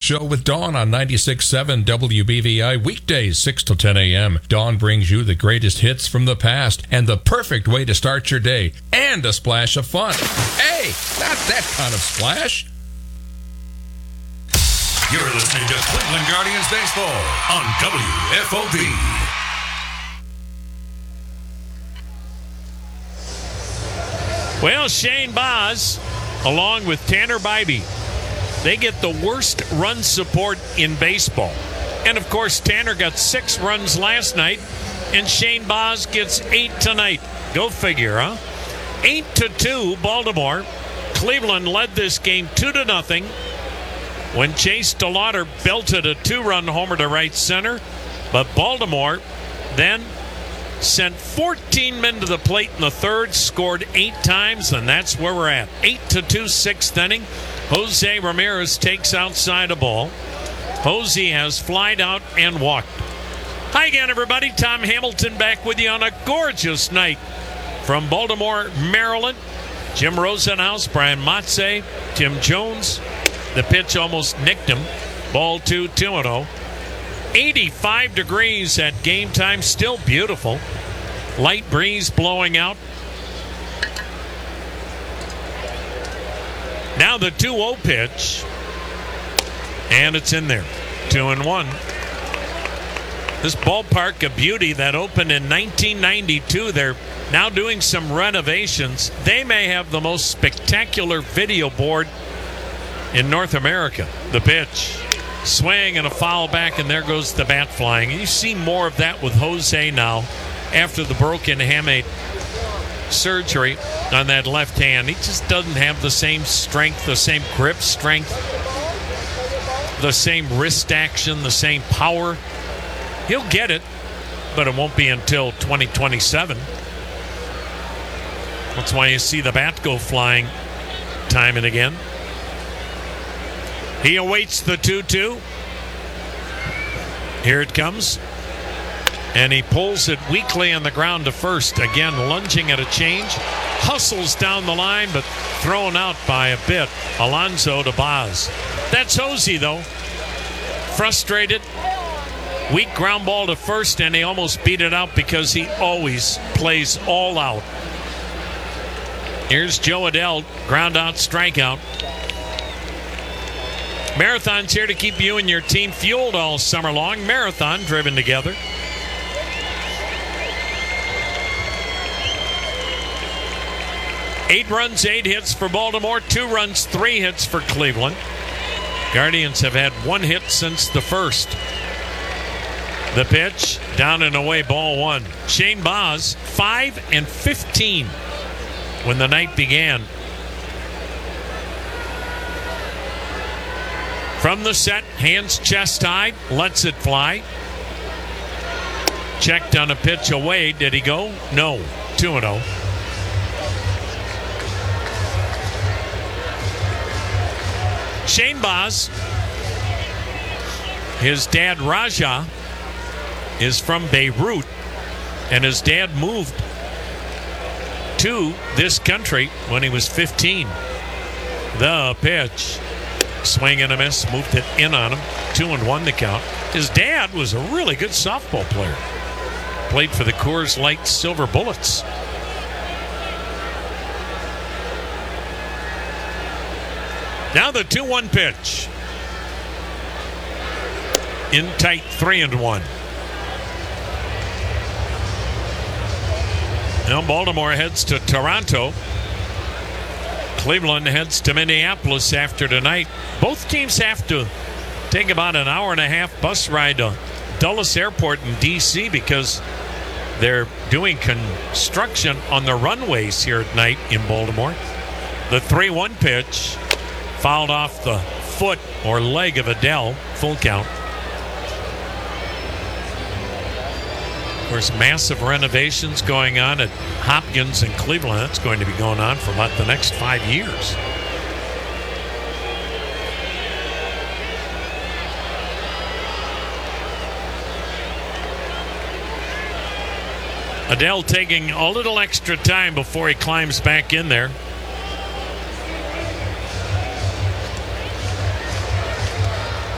Show with Dawn on 96.7 WBVI, weekdays 6 to 10 a.m. Dawn brings you the greatest hits from the past and the perfect way to start your day, and a splash of fun. Hey, not that kind of splash. You're listening to Cleveland Guardians Baseball on WFOB. Well, Shane Baz, along with Tanner Bybee, they get the worst run support in baseball. And, of course, Tanner got 6 runs last night, and Shane Baz gets 8 tonight. Go figure, huh? 8-2, Baltimore. Cleveland led this game 2-0 when Chase DeLauder belted a 2-run homer to right center. But Baltimore then sent 14 men to the plate in the third, scored 8 times, and that's where we're at. 8-2, 6th inning. Jose Ramirez takes outside a ball. Jose has flied out and walked. Hi again, everybody. Tom Hamilton back with you on a gorgeous night from Baltimore, Maryland. Jim Rosenhaus, Brian Matze, Tim Jones. The pitch almost nicked him. Ball 2-0. 85 degrees at game time, still beautiful. Light breeze blowing out. Now the 2-0 pitch. And it's in there. 2-1. This ballpark, a beauty that opened in 1992. They're now doing some renovations. They may have the most spectacular video board in North America. The pitch. Swing and a foul back, and there goes the bat flying. And you see more of that with Jose now after the broken hamate surgery on that left hand. He just doesn't have the same strength, the same grip strength, the same wrist action, the same power. He'll get it, but it won't be until 2027. That's why you see the bat go flying time and again. He awaits the 2-2. Here it comes. And he pulls it weakly on the ground to first. Again, lunging at a change. Hustles down the line, but thrown out by a bit. Alonso to Baz. That's Jose, though. Frustrated. Weak ground ball to first, and he almost beat it out because he always plays all out. Here's Joe Adell. Ground out, strikeout. Marathon's here to keep you and your team fueled all summer long. Marathon driven together. Eight runs, 8 hits for Baltimore. 2 runs, 3 hits for Cleveland. Guardians have had 1 hit since the first. The pitch, down and away, ball 1. Shane Baz, 5-15 when the night began. From the set, hands chest high, lets it fly. Checked on a pitch away. Did he go? No. 2-0. Shane Baz, his dad Raja is from Beirut, and his dad moved to this country when he was 15. The pitch. Swing and a miss, moved it in on him. 2-1 the count. His dad was a really good softball player. Played for the Coors Light Silver Bullets. Now the 2-1 pitch. In tight, 3-1. Now Baltimore heads to Toronto. Cleveland heads to Minneapolis after tonight. Both teams have to take about an hour and a half bus ride to Dulles Airport in D.C. because they're doing construction on the runways here at night in Baltimore. The 3-1 pitch fouled off the foot or leg of Adell. Full count. Of course, massive renovations going on at Hopkins in Cleveland. That's going to be going on for about the next 5 years. Adell taking a little extra time before he climbs back in there.